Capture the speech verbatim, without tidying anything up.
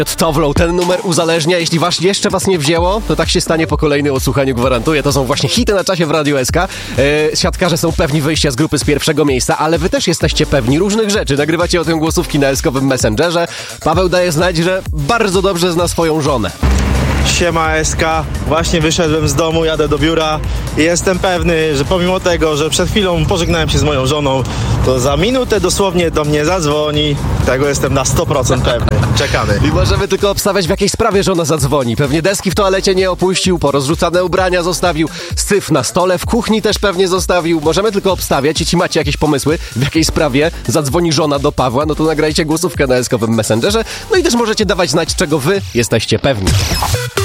Towlow, ten numer uzależnia. Jeśli was jeszcze was nie wzięło, to tak się stanie po kolejnym odsłuchaniu, gwarantuję. To są właśnie hity na czasie w Radiu S K. E, siatkarze są pewni wyjścia z grupy z pierwszego miejsca, ale wy też jesteście pewni różnych rzeczy. Nagrywacie o tym głosówki na eskowym Messengerze. Paweł daje znać, że bardzo dobrze zna swoją żonę. Siema S K, właśnie wyszedłem z domu, jadę do biura i jestem pewny, że pomimo tego, że przed chwilą pożegnałem się z moją żoną, to za minutę dosłownie do mnie zadzwoni. Tego jestem na sto procent pewny. Czekamy. I możemy tylko obstawiać, w jakiej sprawie żona zadzwoni. Pewnie deski w toalecie nie opuścił, porozrzucane ubrania zostawił, syf na stole, w kuchni też pewnie zostawił. Możemy tylko obstawiać. Jeśli macie jakieś pomysły, w jakiej sprawie zadzwoni żona do Pawła, no to nagrajcie głosówkę na eskowym Messengerze. No i też możecie dawać znać, czego wy jesteście pewni.